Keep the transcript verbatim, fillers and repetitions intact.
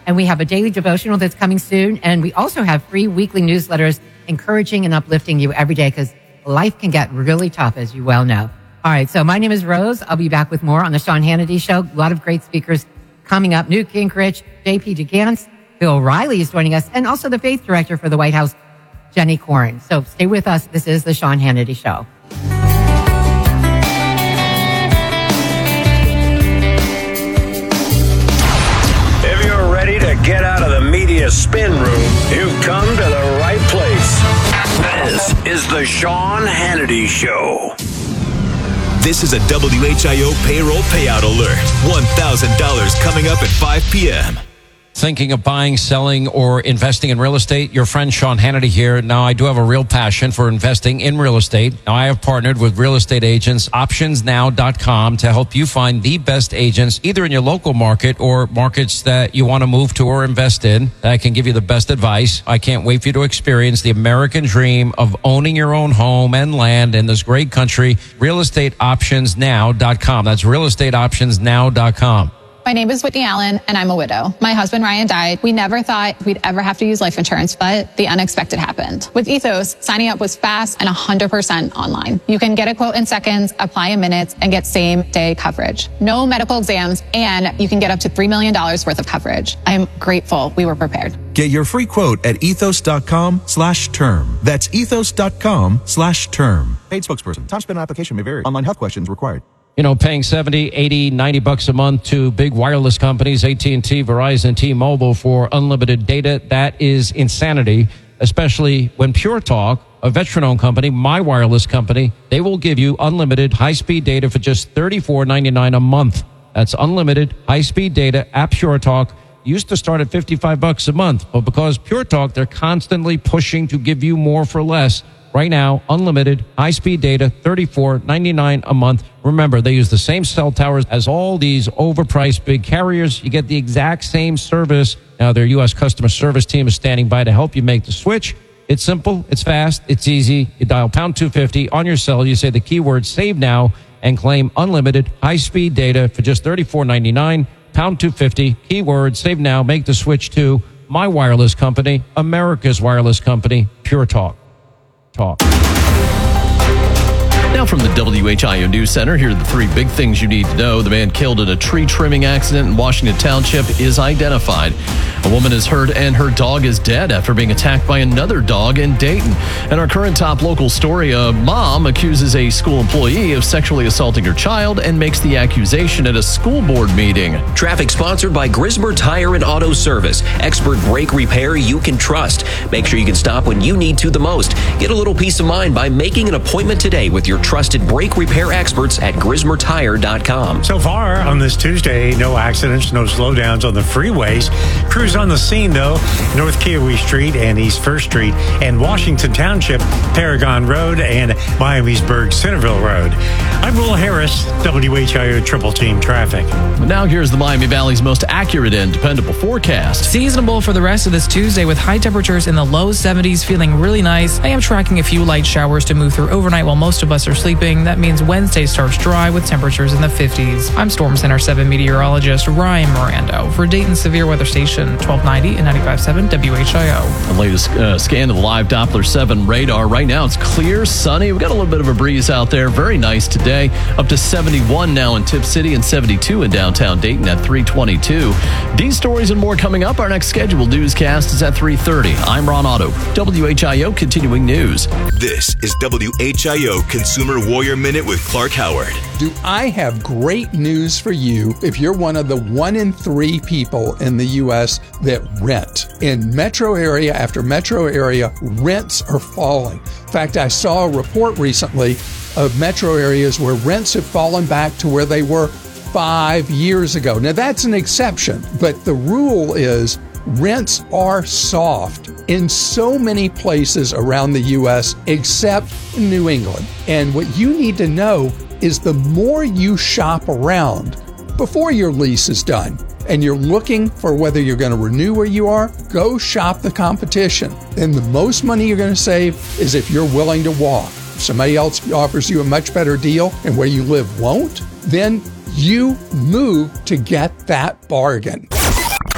And we have a daily devotional that's coming soon. And we also have free weekly newsletters encouraging and uplifting you every day because life can get really tough, as you well know. All right, so my name is Rose. I'll be back with more on the Sean Hannity Show. A lot of great speakers coming up. Newt Gingrich, J P DeGance, Bill Riley is joining us, and also the faith director for the White House, Jenny Corin. So stay with us. This is the Sean Hannity Show. If you're ready to get out of the media spin room, you've come to the right place. This is the Sean Hannity Show. This is a W H I O payroll payout alert. one thousand dollars coming up at five p.m. Thinking of buying, selling, or investing in real estate? Your friend Sean Hannity here. Now, I do have a real passion for investing in real estate. Now, I have partnered with real estate agents, options now dot com, to help you find the best agents, either in your local market or markets that you want to move to or invest in, that can give you the best advice. I can't wait for you to experience the American dream of owning your own home and land in this great country. real estate options now dot com. That's real estate options now dot com. My name is Whitney Allen, and I'm a widow. My husband, Ryan, died. We never thought we'd ever have to use life insurance, but the unexpected happened. With Ethos, signing up was fast and one hundred percent online. You can get a quote in seconds, apply in minutes, and get same-day coverage. No medical exams, and you can get up to three million dollars worth of coverage. I'm grateful we were prepared. Get your free quote at ethos.com slash term. That's ethos.com slash term. Paid spokesperson. Time spent on application may vary. Online health questions required. You know, paying seventy, eighty, ninety bucks a month to big wireless companies, A T and T, Verizon, T-Mobile for unlimited data, that is insanity, especially when Pure Talk, a veteran-owned company, my wireless company, they will give you unlimited high-speed data for just thirty-four ninety-nine a month. That's unlimited high-speed data at Pure Talk. Used to start at fifty-five bucks a month, but because Pure Talk, they're constantly pushing to give you more for less. Right now, unlimited high-speed data, thirty-four ninety-nine a month. Remember, they use the same cell towers as all these overpriced big carriers. You get the exact same service. Now, their U S customer service team is standing by to help you make the switch. It's simple, it's fast, it's easy. You dial pound two fifty on your cell. You say the keyword save now and claim unlimited high-speed data for just thirty-four ninety-nine. Pound two fifty, keyword save now, make the switch to my wireless company, America's wireless company, Pure Talk. Talk. Now from the W H I O News Center, here are the three big things you need to know. The man killed in a tree trimming accident in Washington Township is identified. A woman is hurt and her dog is dead after being attacked by another dog in Dayton. And our current top local story, a mom accuses a school employee of sexually assaulting her child and makes the accusation at a school board meeting. Traffic sponsored by Grismer Tire and Auto Service. Expert brake repair you can trust. Make sure you can stop when you need to the most. Get a little peace of mind by making an appointment today with your trusted brake repair experts at grismer tire dot com. So far on this Tuesday, no accidents, no slowdowns on the freeways. Crews on the scene, though, North Kiowee Street and East First Street and Washington Township, Paragon Road, and Miamisburg Centerville Road. I'm Will Harris, W H I O Triple Team Traffic. Now here's the Miami Valley's most accurate and dependable forecast. Seasonable for the rest of this Tuesday with high temperatures in the low seventies, feeling really nice. I am tracking a few light showers to move through overnight while most of us are sleeping. That means Wednesday starts dry with temperatures in the fifties. I'm Storm Center seven meteorologist Ryan Mirando for Dayton Severe Weather Station twelve ninety and ninety-five point seven W H I O. The latest uh, scan of the live Doppler seven radar. Right now it's clear, sunny. We've got a little bit of a breeze out there. Very nice today. Up to seventy-one now in Tip City and seventy-two in downtown Dayton at three twenty-two. These stories and more coming up. Our next scheduled newscast is at three thirty. I'm Ron Otto, W H I O Continuing News. This is W H I O Consumer Warrior Minute with Clark Howard. Do I have great news for you if you're one of the one in three people in the U S that rent? In metro area after metro area, rents are falling. In fact, I saw a report recently of metro areas where rents have fallen back to where they were five years ago. Now, that's an exception, but the rule is rents are soft in so many places around the U S except New England. And what you need to know is the more you shop around before your lease is done and you're looking for whether you're going to renew where you are, go shop the competition. And the most money you're going to save is if you're willing to walk. If somebody else offers you a much better deal and where you live won't, then you move to get that bargain.